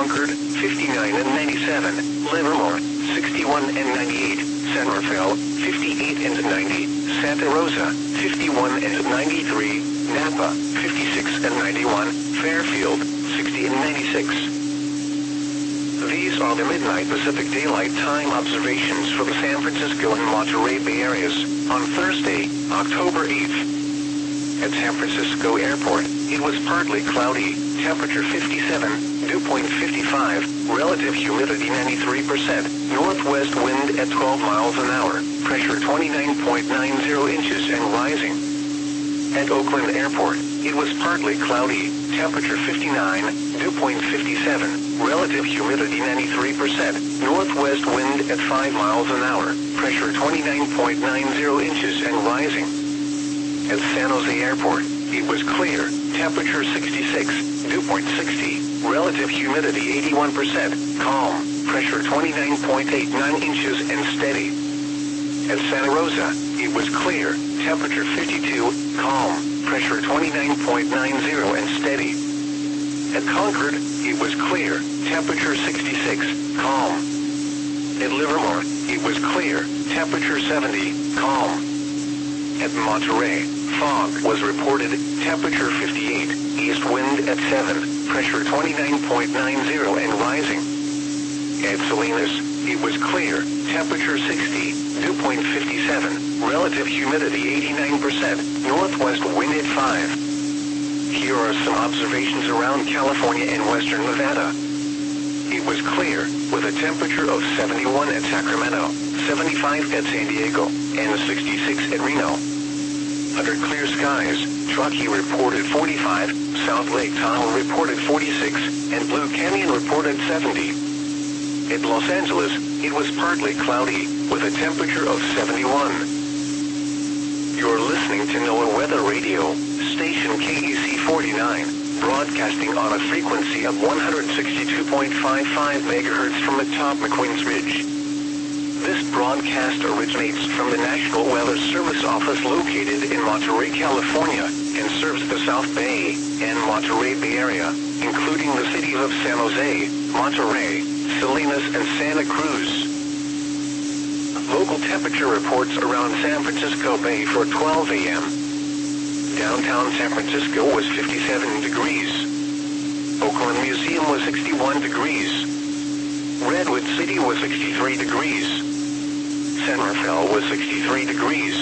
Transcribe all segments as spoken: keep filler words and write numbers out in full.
Concord, fifty-nine and ninety-seven, Livermore, sixty-one and ninety-eight, San Rafael, fifty-eight and ninety, Santa Rosa, fifty-one and ninety-three, Napa, fifty-six and ninety-one, Fairfield, sixty and ninety-six. These are the midnight Pacific Daylight Time observations for the San Francisco and Monterey Bay areas on Thursday, October eighth. At San Francisco Airport, it was partly cloudy, temperature fifty-seven, dew point fifty-five, relative humidity ninety-three percent, northwest wind at twelve miles an hour, pressure twenty-nine point nine zero inches and rising. At Oakland Airport, it was partly cloudy, temperature fifty-nine, dew point fifty-seven, relative humidity ninety-three percent, northwest wind at five miles an hour, pressure twenty-nine point nine zero inches and rising. At San Jose Airport, it was clear, temperature sixty-six, dew point sixty, relative humidity eighty-one percent, calm, pressure twenty-nine point eight nine inches and steady. At Santa Rosa, it was clear, temperature fifty-two, calm, pressure twenty-nine point nine zero and steady. At Concord, it was clear, temperature sixty-six, calm. At Livermore, it was clear, temperature seventy, calm. At Monterey, fog was reported, temperature fifty-eight, east wind at seven, pressure twenty-nine point nine zero and rising. At Salinas, it was clear, temperature sixty, dew point fifty-seven, relative humidity eighty-nine percent, northwest wind at five. Here are some observations around California and western Nevada. It was clear, with a temperature of seventy-one at Sacramento, seventy-five at San Diego, and sixty-six at Reno. Under clear skies, Truckee reported forty-five, South Lake Tahoe reported forty-six, and Blue Canyon reported seventy. At Los Angeles, it was partly cloudy, with a temperature of seventy-one. You're listening to NOAA Weather Radio, station K E C forty-nine, broadcasting on a frequency of one hundred sixty-two point five five megahertz from atop McQueen's Ridge. This broadcast originates from the National Weather Service office located in Monterey, California, and serves the South Bay and Monterey Bay area, including the cities of San Jose, Monterey, Salinas, and Santa Cruz. Local temperature reports around San Francisco Bay for twelve a m Downtown San Francisco was fifty-seven degrees. Oakland Museum was sixty-one degrees. Redwood City was sixty-three degrees. San Rafael was sixty-three degrees.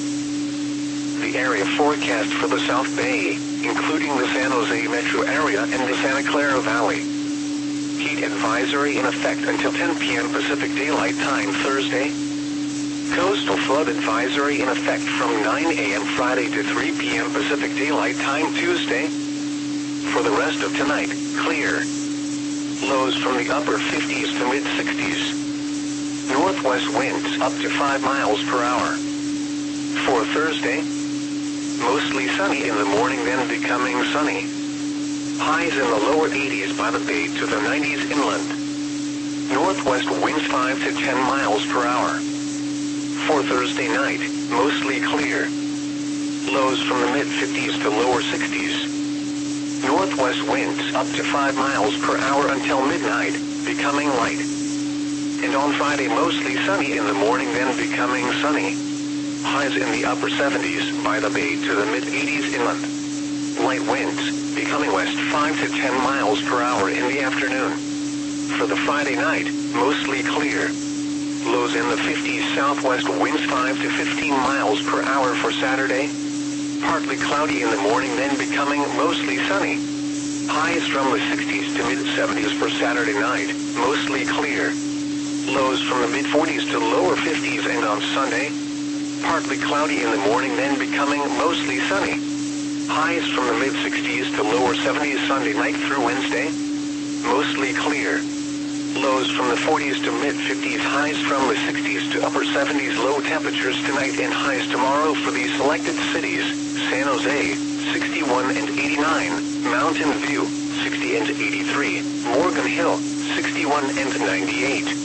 The area forecast for the South Bay, including the San Jose metro area and the Santa Clara Valley. Heat advisory in effect until ten p m Pacific Daylight Time Thursday. Coastal flood advisory in effect from nine a m Friday to three p m Pacific Daylight Time Tuesday. For the rest of tonight, clear. Lows from the upper fifties to mid sixties. Northwest winds up to five miles per hour. For Thursday, mostly sunny in the morning, then becoming sunny. Highs in the lower eighties by the bay to the nineties inland. Northwest winds five to ten miles per hour. For Thursday night, mostly clear. Lows from the mid fifties to lower sixties. Northwest winds up to five miles per hour until midnight, becoming light. And on Friday, mostly sunny in the morning, then becoming sunny. Highs in the upper seventies by the bay to the mid eighties inland. Light winds, becoming west five to ten miles per hour in the afternoon. For the Friday night, mostly clear. Lows in the fifties, southwest winds five to fifteen miles per hour for Saturday. Partly cloudy in the morning, then becoming mostly sunny. Highs from the sixties to mid seventies for Saturday night, mostly clear. Lows from the mid forties to lower fifties, and on Sunday, partly cloudy in the morning, then becoming mostly sunny. Highs from the mid sixties to lower seventies Sunday night through Wednesday, mostly clear. Lows from the forties to mid fifties, highs from the sixties to upper seventies, low temperatures tonight and highs tomorrow for these selected cities: San Jose, sixty-one and eighty-nine, Mountain View, sixty and eighty-three, Morgan Hill, sixty-one and ninety-eight.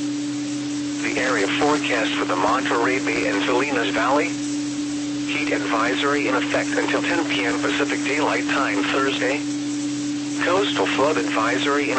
The area forecast for the Monterey Bay and Salinas Valley. Heat advisory in effect until ten p m Pacific Daylight Time Thursday. Coastal flood advisory in